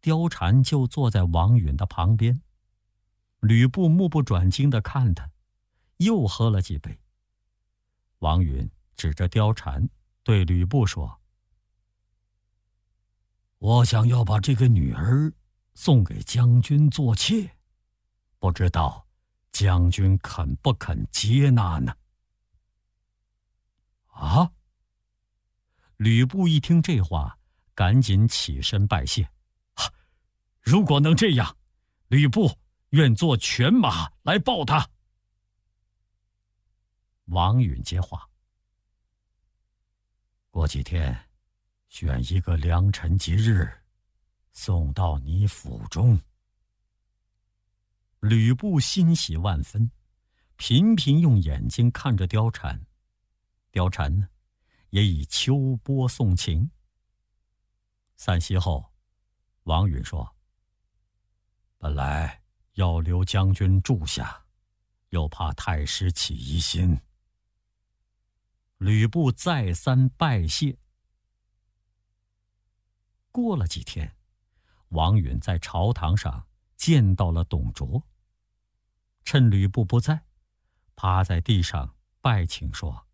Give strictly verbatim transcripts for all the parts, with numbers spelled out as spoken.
貂蝉就坐在王允的旁边。吕布目不转睛地看他，又喝了几杯。王允指着貂蝉对吕布说：“我想要把这个女儿送给将军做妾，不知道将军肯不肯接纳呢？”啊！吕布一听这话，赶紧起身拜谢：“啊，如果能这样，吕布愿做犬马来报他。”王允接话：“过几天，选一个良辰吉日，送到你府中。”吕布欣喜万分，频频用眼睛看着貂蝉。貂蝉呢，也以秋波送情。散席后，王允说：“本来要留将军住下，又怕太师起疑心。”吕布再三拜谢。过了几天，王允在朝堂上见到了董卓，趁吕布不在，趴在地上拜请说：“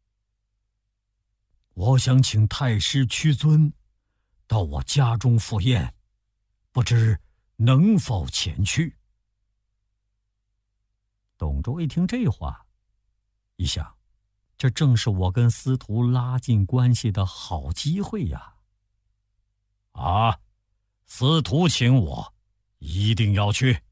我想请太师屈尊到我家中赴宴，不知能否前去？”董卓一听这话，一想，这正是我跟司徒拉近关系的好机会呀！啊，司徒请我，一定要去。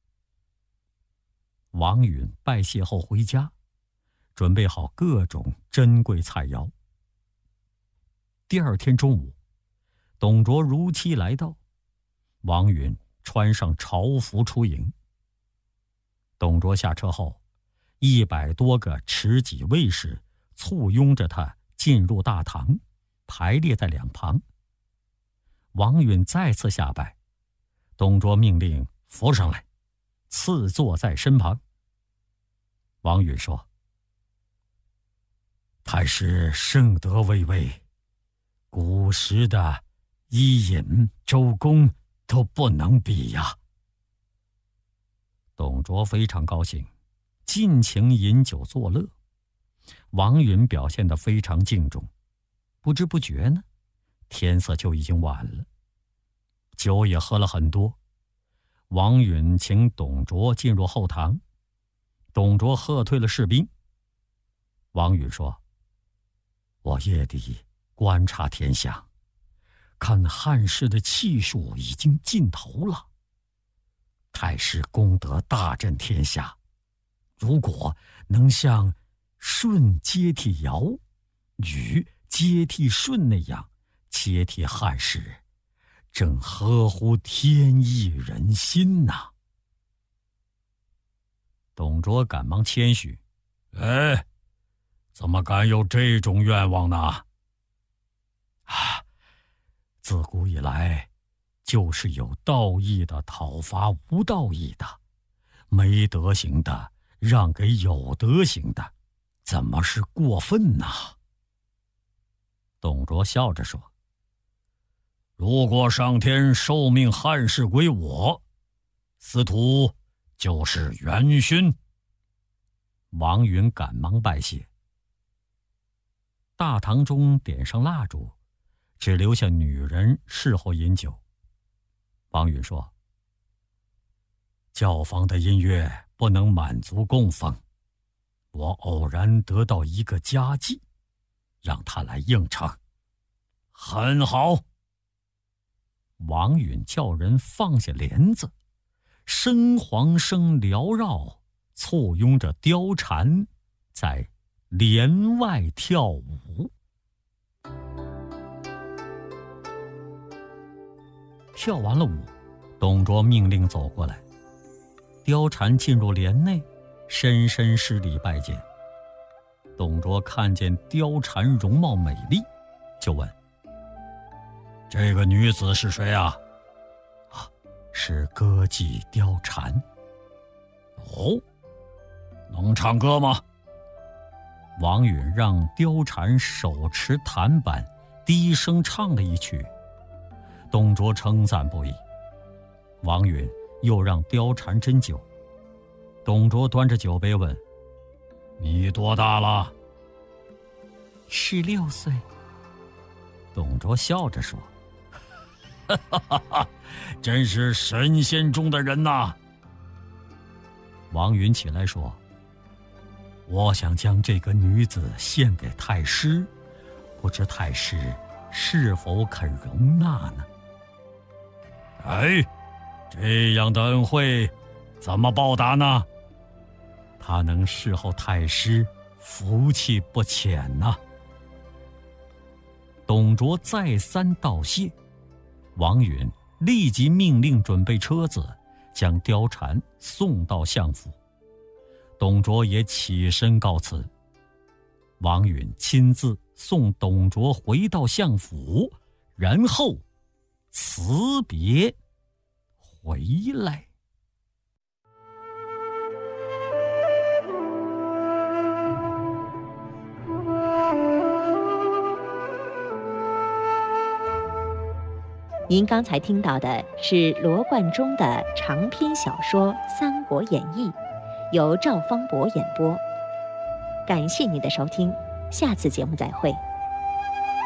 王允拜谢后回家，准备好各种珍贵菜肴。第二天中午，董卓如期来到，王允穿上朝服出营。董卓下车后，一百多个持戟卫士簇拥着他进入大堂，排列在两旁。王允再次下拜，董卓命令扶上来，赐坐在身旁。王允说：“太师圣德巍巍，古时的伊尹、周公都不能比呀。”董卓非常高兴，尽情饮酒作乐。王允表现得非常敬重，不知不觉呢，天色就已经晚了，酒也喝了很多。王允请董卓进入后堂，董卓喝退了士兵。王允说：“我夜里观察天象，看汉室的气数已经尽头了。太师功德大振天下，如果能像舜接替尧、禹接替舜那样接替汉室，正合乎天意人心呐。”董卓赶忙谦虚：“哎，怎么敢有这种愿望呢？啊，自古以来，就是有道义的讨伐无道义的，没德行的让给有德行的，怎么是过分呢？”董卓笑着说：“如果上天受命汉室归我，司徒就是元勋。”王允赶忙拜谢。大堂中点上蜡烛，只留下女人侍候饮酒。王允说：“教坊的音乐不能满足供奉，我偶然得到一个佳妓，让他来应承。”很好。王允叫人放下帘子，笙簧声缭绕，簇拥着貂蝉在帘外跳舞。跳完了舞，董卓命令走过来，貂蝉进入帘内，深深施礼拜见。董卓看见貂蝉容貌美丽，就问：“这个女子是谁啊？”“啊，是歌妓貂蝉。”“哦，能唱歌吗？”王允让貂蝉手持弹板，低声唱了一曲。董卓称赞不已， 王允又让貂蝉斟酒。董卓端着酒杯问：“你多大了？”“ 十六岁。” 董卓笑着说：“哈哈哈哈，真是神仙中的人呐！”王允起来说：“我想将这个女子献给太师，不知太师是否肯容纳呢？”“哎，这样的恩惠怎么报答呢？他能侍候太师，福气不浅呐。”董卓再三道谢，王允立即命令准备车子，将貂蝉送到相府。董卓也起身告辞。王允亲自送董卓回到相府，然后辞别回来。 您刚才听到的是罗贯中的长篇小说《三国演义》，由赵方博演播。感谢您的收听，下次节目再会。